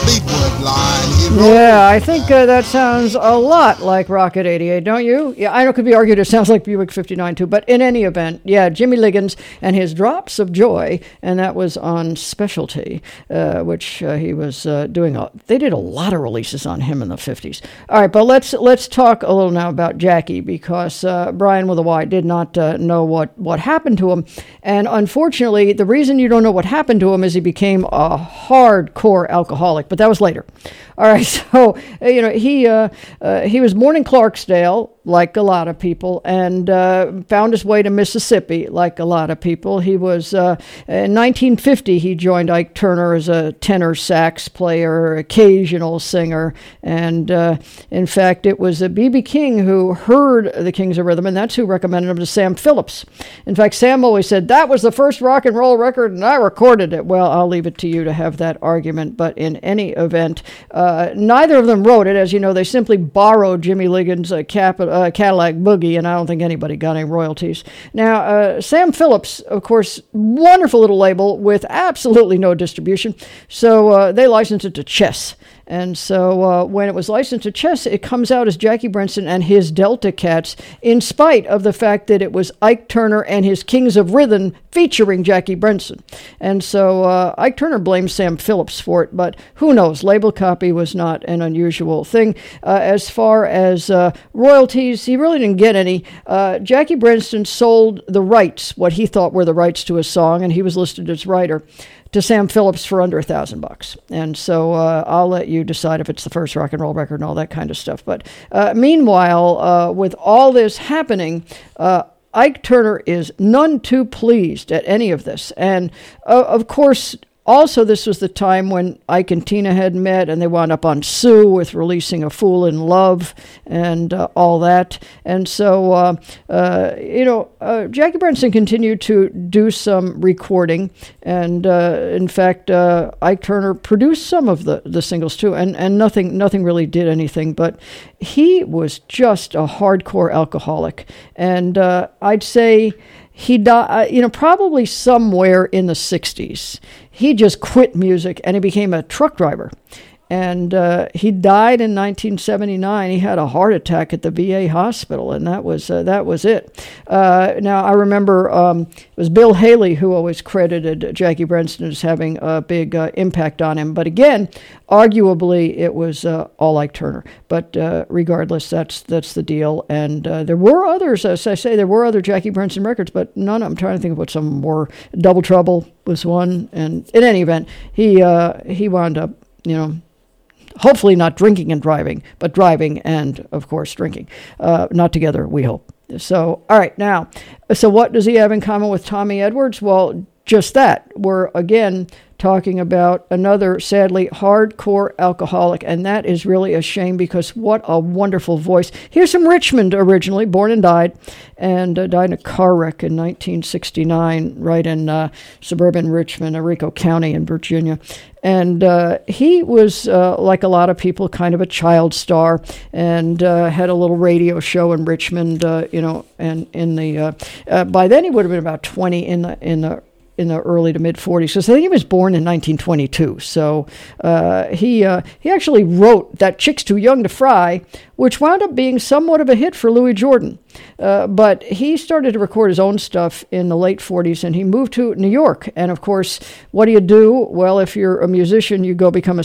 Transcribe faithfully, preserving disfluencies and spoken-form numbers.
Fleetwood line. He Yeah, I think uh, that sounds a lot like Rocket eighty-eight, don't you? Yeah, I know it could be argued it sounds like Buick fifty-nine too, but in any event, yeah, Jimmy Liggins and his Drops of Joy, and that was on Specialty, uh, which uh, he was uh, doing. A, they did a lot of releases on him in the fifties. All right, but let's let's talk a little now about Jackie, because uh, Brian with a Y did not uh, know what, what happened to him, and unfortunately, the reason you don't know what happened to him is he became a hardcore alcoholic, but that was later. All right, so, you know, he uh, uh, he was born in Clarksdale, like a lot of people, and uh, found his way to Mississippi, like a lot of people. He was, uh, in nineteen fifty, he joined Ike Turner as a tenor sax player, occasional singer, and uh, in fact, it was B B King who heard the Kings of Rhythm, and that's who recommended him to Sam Phillips. In fact, Sam always said, that was the first rock and roll record, and I recorded it. Well, I'll leave it to you to have that argument, but in any event, uh, neither of them wrote it. As you know, they simply borrowed Jimmy Liggins' uh, Cap- uh, Cadillac Boogie, and I don't think anybody got any royalties. Now, uh, Sam Phillips, of course, wonderful little label with absolutely no distribution, so uh, they licensed it to Chess. And so uh, when it was licensed to Chess, it comes out as Jackie Brenston and his Delta Cats, in spite of the fact that it was Ike Turner and his Kings of Rhythm featuring Jackie Brenston. And so uh, Ike Turner blames Sam Phillips for it, but who knows? Label copy was not an unusual thing. Uh, as far as uh, royalties, he really didn't get any. Uh, Jackie Brenston sold the rights, what he thought were the rights to a song, and he was listed as writer, to Sam Phillips for under a thousand bucks. And so uh, I'll let you decide if it's the first rock and roll record and all that kind of stuff. But uh, meanwhile, uh, with all this happening, uh, Ike Turner is none too pleased at any of this. And uh, of course, also, this was the time when Ike and Tina had met, and they wound up on Sue with releasing A Fool in Love and uh, all that. And so, uh, uh, you know, uh, Jackie Brenston continued to do some recording. And uh, in fact, uh, Ike Turner produced some of the, the singles too, and, and nothing nothing really did anything. But he was just a hardcore alcoholic. And uh, I'd say he died, you know, probably somewhere in the sixties. He just quit music and he became a truck driver. And uh, he died in nineteen seventy-nine. He had a heart attack at the V A hospital, and that was uh, that was it. Uh, now, I remember um, it was Bill Haley who always credited Jackie Brenston as having a big uh, impact on him. But again, arguably, it was uh, all Ike Turner. But uh, regardless, that's that's the deal. And uh, there were others, as I say, there were other Jackie Brenston records, but none of them. I'm trying to think of what some were. Double Trouble was one. And in any event, he uh, he wound up, you know, hopefully not drinking and driving, but driving and, of course, drinking. Uh, not together, we hope. So, all right, now, so what does he have in common with Tommy Edwards? Well, just that. We're, again, talking about another, sadly, hardcore alcoholic, and that is really a shame because what a wonderful voice. He's from Richmond originally, born and died, and uh, died in a car wreck in nineteen sixty-nine, right in uh, suburban Richmond, Henrico County in Virginia. And uh, he was, uh, like a lot of people, kind of a child star, and uh, had a little radio show in Richmond, uh, you know, and in the, uh, uh, by then he would have been about twenty in the, in the, in the early to mid forties, because I think he was born in nineteen twenty-two. So uh, he uh, he actually wrote That Chick's Too Young to Fry, which wound up being somewhat of a hit for Louis Jordan. Uh, but he started to record his own stuff in the late forties, and he moved to New York. And of course, what do you do? Well, if you're a musician, you go become a